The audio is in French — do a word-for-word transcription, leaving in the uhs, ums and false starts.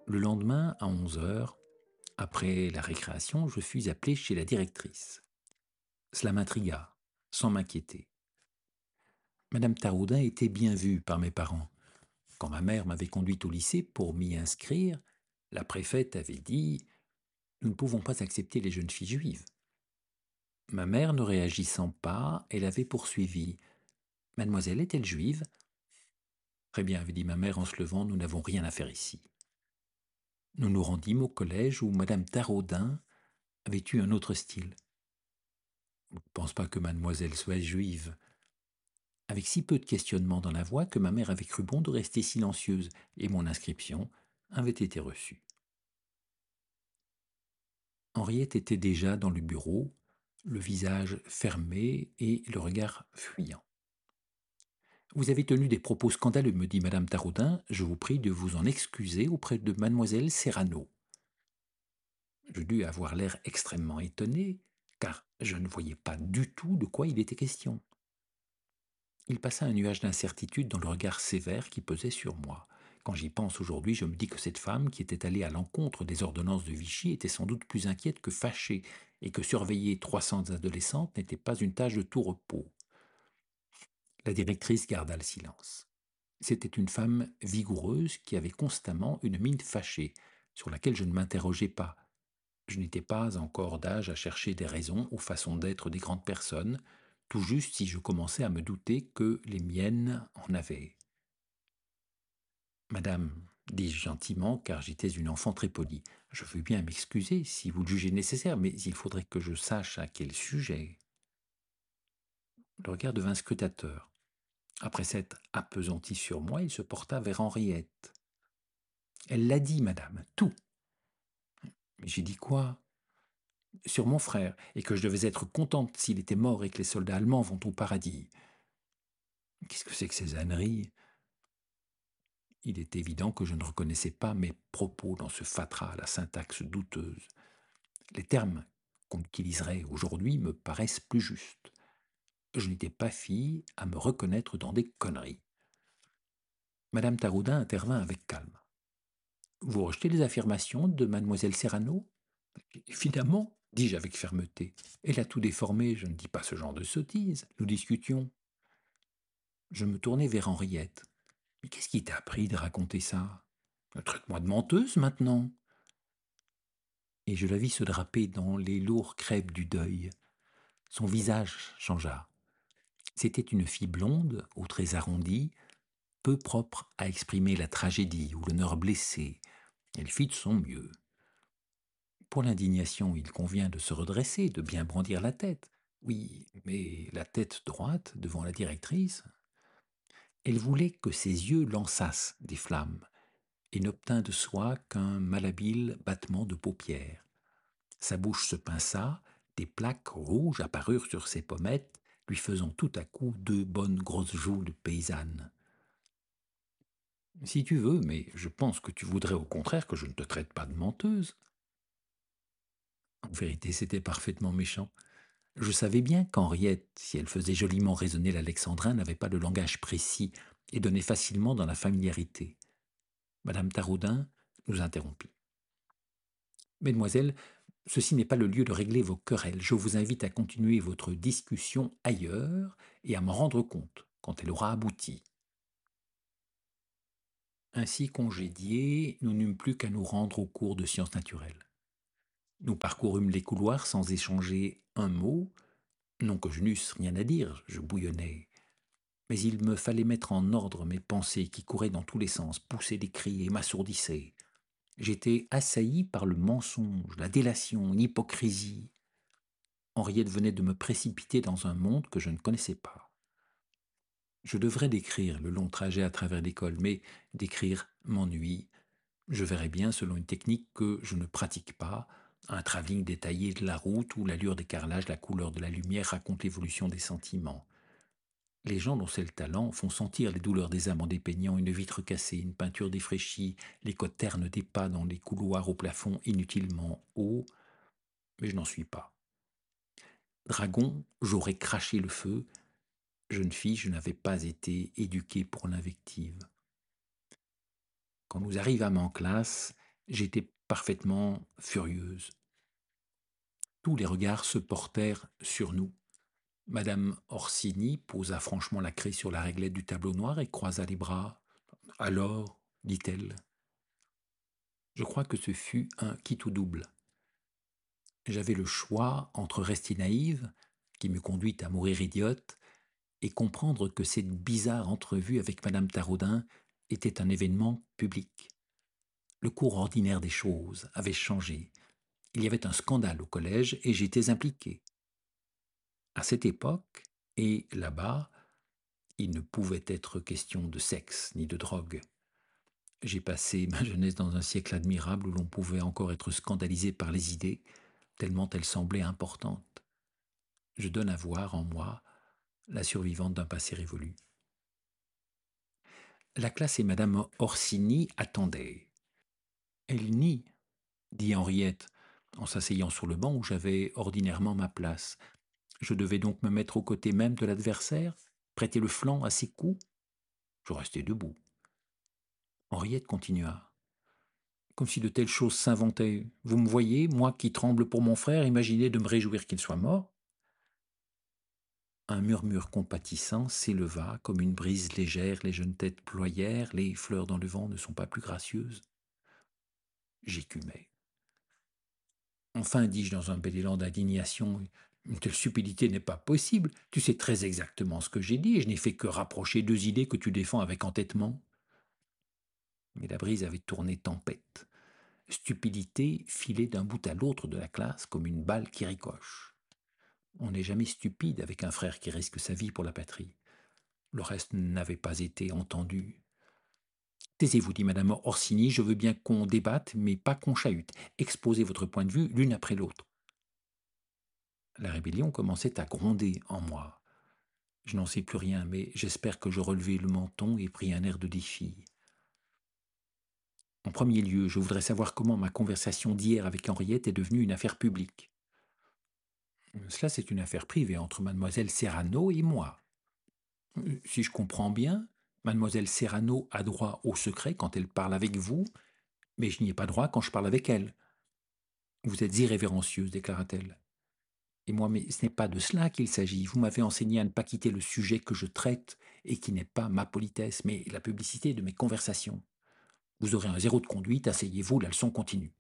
Le lendemain, à onze heures, après la récréation, je fus appelé chez la directrice. Cela m'intrigua, sans m'inquiéter. Madame Taraudin était bien vue par mes parents. Quand ma mère m'avait conduite au lycée pour m'y inscrire, la préfète avait dit: Nous ne pouvons pas accepter les jeunes filles juives. Ma mère ne réagissant pas, elle avait poursuivi: Mademoiselle est-elle juive? Très bien, avait dit ma mère en se levant, nous n'avons rien à faire ici. Nous nous rendîmes au collège où Madame Taraudin avait eu un autre style. Je ne pense pas que mademoiselle soit juive. Avec si peu de questionnement dans la voix que ma mère avait cru bon de rester silencieuse, et mon inscription avait été reçue. Henriette était déjà dans le bureau, le visage fermé et le regard fuyant. Vous avez tenu des propos scandaleux, me dit madame Taraudin, je vous prie de vous en excuser auprès de mademoiselle Serrano. Je dus avoir l'air extrêmement étonné, car je ne voyais pas du tout de quoi il était question. Il passa un nuage d'incertitude dans le regard sévère qui pesait sur moi. Quand j'y pense aujourd'hui, je me dis que cette femme, qui était allée à l'encontre des ordonnances de Vichy, était sans doute plus inquiète que fâchée, et que surveiller trois cents adolescentes n'était pas une tâche de tout repos. La directrice garda le silence. C'était une femme vigoureuse qui avait constamment une mine fâchée, sur laquelle je ne m'interrogeais pas. Je n'étais pas encore d'âge à chercher des raisons aux façons d'être des grandes personnes, tout juste si je commençais à me douter que les miennes en avaient. Madame, dis-je gentiment, car j'étais une enfant très polie, je veux bien m'excuser si vous le jugez nécessaire, mais il faudrait que je sache à quel sujet. Le regard devint scrutateur. Après s'être appesanti sur moi, il se porta vers Henriette. Elle l'a dit, madame, tout. Mais j'ai dit quoi? Sur mon frère, et que je devais être contente s'il était mort et que les soldats allemands vont au paradis. Qu'est-ce que c'est que ces âneries? Il est évident que je ne reconnaissais pas mes propos dans ce fatras à la syntaxe douteuse. Les termes qu'on utiliserait aujourd'hui me paraissent plus justes. Je n'étais pas fille à me reconnaître dans des conneries. Madame Taraudin intervint avec calme. Vous rejetez les affirmations de mademoiselle Serrano? Évidemment, dis-je avec fermeté. Elle a tout déformé, je ne dis pas ce genre de sottise. Nous discutions. Je me tournai vers Henriette. Mais qu'est-ce qui t'a appris de raconter ça? Traite-moi de menteuse maintenant. Et je la vis se draper dans les lourds crêpes du deuil. Son visage changea. C'était une fille blonde, aux traits arrondis, peu propre à exprimer la tragédie ou l'honneur blessé. Elle fit de son mieux. Pour l'indignation, il convient de se redresser, de bien brandir la tête. Oui, mais la tête droite devant la directrice. Elle voulait que ses yeux lançassent des flammes, et n'obtint de soi qu'un malhabile battement de paupières. Sa bouche se pinça, des plaques rouges apparurent sur ses pommettes, lui faisant tout à coup deux bonnes grosses joues de paysanne. Si tu veux, mais je pense que tu voudrais au contraire que je ne te traite pas de menteuse. En vérité, c'était parfaitement méchant. Je savais bien qu'Henriette, si elle faisait joliment résonner l'alexandrin, n'avait pas de langage précis et donnait facilement dans la familiarité. Madame Taraudin nous interrompit. Mesdemoiselles, ceci n'est pas le lieu de régler vos querelles. Je vous invite à continuer votre discussion ailleurs et à m'en rendre compte quand elle aura abouti. Ainsi congédiés, nous n'eûmes plus qu'à nous rendre au cours de sciences naturelles. Nous parcourûmes les couloirs sans échanger un mot. Non que je n'eusse rien à dire, je bouillonnais. Mais il me fallait mettre en ordre mes pensées qui couraient dans tous les sens, poussaient des cris et m'assourdissaient. J'étais assailli par le mensonge, la délation, l'hypocrisie. Henriette venait de me précipiter dans un monde que je ne connaissais pas. Je devrais décrire le long trajet à travers l'école, mais décrire m'ennuie. Je verrai bien, selon une technique que je ne pratique pas, un travelling détaillé de la route où l'allure des carrelages, la couleur de la lumière racontent l'évolution des sentiments. Les gens dont c'est le talent font sentir les douleurs des âmes en dépeignant une vitre cassée, une peinture défraîchie, l'écho terne des pas dans les couloirs au plafond inutilement haut, mais je n'en suis pas. Dragon, j'aurais craché le feu. Jeune fille, je n'avais pas été éduquée pour l'invective. Quand nous arrivâmes en classe, J'étais parfaitement furieuse. Tous les regards se portèrent sur nous. Madame Orsini posa franchement la craie sur la réglette du tableau noir et croisa les bras. Alors, dit-elle, je crois que ce fut un quitte ou double. J'avais le choix entre rester naïve, qui me conduit à mourir idiote, et comprendre que cette bizarre entrevue avec Madame Taraudin était un événement public. Le cours ordinaire des choses avait changé. Il y avait un scandale au collège et j'étais impliqué. À cette époque, et là-bas, il ne pouvait être question de sexe ni de drogue. J'ai passé ma jeunesse dans un siècle admirable où l'on pouvait encore être scandalisé par les idées, tellement elles semblaient importantes. Je donne à voir en moi la survivante d'un passé révolu. La classe et Madame Orsini attendaient. Elle nie, dit Henriette, en s'asseyant sur le banc où j'avais ordinairement ma place. Je devais donc me mettre aux côtés même de l'adversaire, prêter le flanc à ses coups. Je restai debout. Henriette continua. Comme si de telles choses s'inventaient. Vous me voyez, moi qui tremble pour mon frère, imaginer de me réjouir qu'il soit mort. Un murmure compatissant s'éleva comme une brise légère, les jeunes têtes ployèrent, les fleurs dans le vent ne sont pas plus gracieuses. J'écumais. Enfin, dis-je dans un bel élan d'indignation, une telle stupidité n'est pas possible. Tu sais très exactement ce que j'ai dit et je n'ai fait que rapprocher deux idées que tu défends avec entêtement. Mais la brise avait tourné tempête. Stupidité filait d'un bout à l'autre de la classe comme une balle qui ricoche. On n'est jamais stupide avec un frère qui risque sa vie pour la patrie. Le reste n'avait pas été entendu. Taisez-vous, dit Madame Orsini, je veux bien qu'on débatte, mais pas qu'on chahute. Exposez votre point de vue l'une après l'autre. La rébellion commençait à gronder en moi. Je n'en sais plus rien, mais j'espère que je relevai le menton et pris un air de défi. En premier lieu, je voudrais savoir comment ma conversation d'hier avec Henriette est devenue une affaire publique. Cela, c'est une affaire privée entre mademoiselle Serrano et moi. Euh, Si je comprends bien, mademoiselle Serrano a droit au secret quand elle parle avec vous, mais je n'y ai pas droit quand je parle avec elle. Vous êtes irrévérencieuse, déclara-t-elle. Et moi, mais ce n'est pas de cela qu'il s'agit. Vous m'avez enseigné à ne pas quitter le sujet que je traite et qui n'est pas ma politesse, mais la publicité de mes conversations. Vous aurez un zéro de conduite, asseyez-vous, la leçon continue.